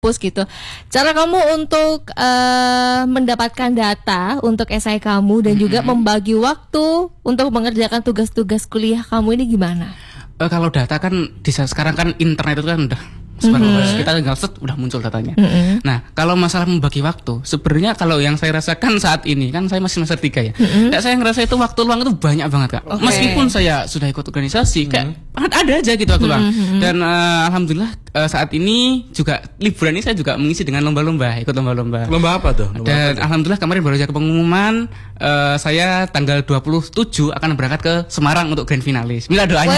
fokus gitu. Cara kamu untuk mendapatkan data untuk esai kamu dan juga membagi waktu untuk mengerjakan tugas-tugas kuliah kamu ini gimana? Kalau data kan di saat sekarang kan internet itu kan udah kita tinggal set udah muncul datanya. Nah, kalau masalah membagi waktu, sebenarnya kalau yang saya rasakan saat ini kan saya masih semester 3 ya. Kayak saya ngerasa itu waktu luang itu banyak banget, Kak. Meskipun saya sudah ikut organisasi, kayak ada aja gitu waktu luang. Dan alhamdulillah saat ini juga liburan ini saya juga mengisi dengan lomba-lomba, ikut lomba-lomba. Lomba apa tuh? Dan alhamdulillah kemarin baru aja pengumuman saya tanggal 27 akan berangkat ke Semarang untuk grand finalis. Mila doanya.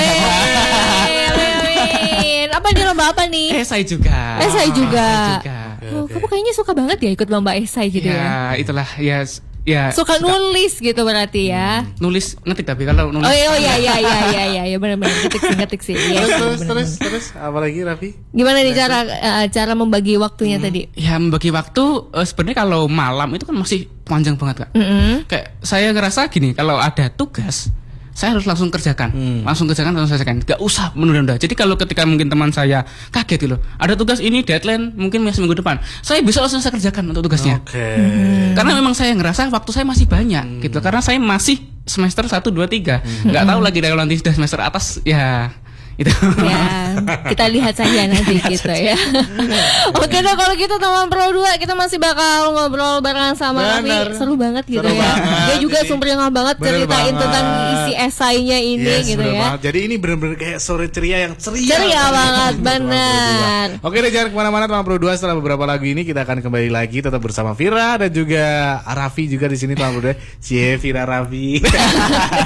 Apa nih, lomba apa nih? Esai juga. Esai juga. Okay. Kamu kayaknya suka banget ya ikut lomba esai gitu ya? Itulah ya. Suka nulis gitu berarti ya? Nulis ngetik tapi kalau nulis. Oh iya benar-benar ngetik sih. Terus apalagi Raffi? Gimana nih cara membagi waktunya tadi? Ya membagi waktu sebenarnya kalau malam itu kan masih panjang banget, Kak. Kayak saya ngerasa gini, kalau ada tugas saya harus langsung kerjakan, langsung selesaikan. Gak usah menunda-nunda. Jadi kalau ketika mungkin teman saya kaget gitu, ada tugas ini deadline mungkin seminggu depan, saya bisa langsung saya kerjakan untuk tugasnya. Karena memang saya ngerasa waktu saya masih banyak gitu. Karena saya masih semester 1, 2, 3 nggak tahu lagi kalau nanti sudah semester atas ya itu. Ya, kita lihat saja nanti gitu ya. Oke dong, kalau gitu teman Pro 2 kita masih bakal ngobrol barengan sama Raffi. Seru banget gitu ya. Dia juga sumbernya banget ceritain tentang isi esainya ini gitu ya. Jadi ini benar-benar kayak sore ceria yang ceria. Ceria banget, benar. Oke deh, jangan kemana-mana teman Pro 2. Setelah beberapa lagu ini kita akan kembali lagi tetap bersama Vira dan juga Raffi juga di sini teman Pro 2. Cie Vira Raffi.